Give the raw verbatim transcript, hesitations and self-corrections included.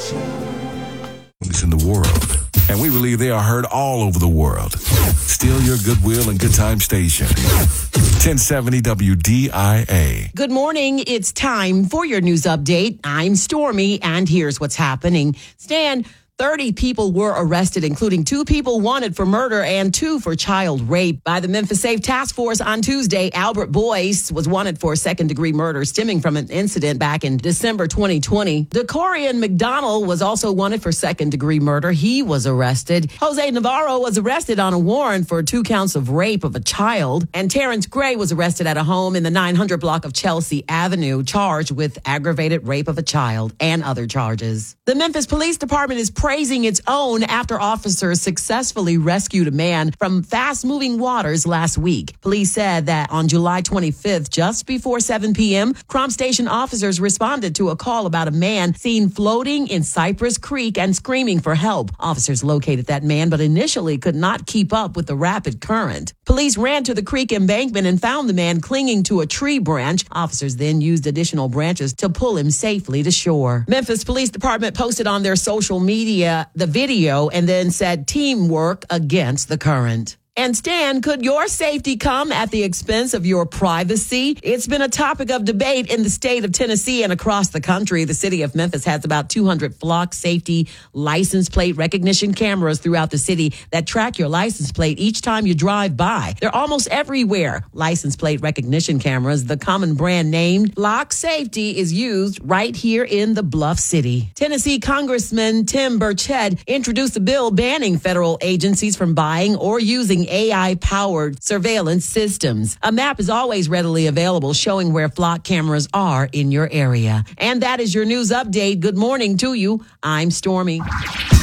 In the world, and we believe they are heard all over the world. Still your goodwill and good time station. ten seventy W D I A. Good morning. It's time for your news update. I'm Stormy, and here's what's happening. Stan, thirty people were arrested, including two people wanted for murder and two for child rape by the Memphis Safe Task Force on Tuesday. Albert Boyce was wanted for second-degree murder stemming from an incident back in December twenty twenty. Decorian McDonald was also wanted for second-degree murder. He was arrested. Jose Navarro was arrested on a warrant for two counts of rape of a child. And Terrence Gray was arrested at a home in the nine hundred block of Chelsea Avenue, charged with aggravated rape of a child and other charges. The Memphis Police Department is praising its own after officers successfully rescued a man from fast-moving waters last week. Police said that on July twenty-fifth, just before seven p.m., Crump Station officers responded to a call about a man seen floating in Cypress Creek and screaming for help. Officers located that man, but initially could not keep up with the rapid current. Police ran to the creek embankment and found the man clinging to a tree branch. Officers then used additional branches to pull him safely to shore. Memphis Police Department posted on their social media the video and then said teamwork against the current. And Stan, could your safety come at the expense of your privacy? It's been a topic of debate in the state of Tennessee and across the country. The city of Memphis has about two hundred flock safety license plate recognition cameras throughout the city that track your license plate each time you drive by. They're almost everywhere. License plate recognition cameras, the common brand name Lock Safety, is used right here in the Bluff City. Tennessee Congressman Tim Burchett introduced a bill banning federal agencies from buying or using A I-powered surveillance systems. A map is always readily available showing where flock cameras are in your area. And that is your news update. Good morning to you. I'm Stormy.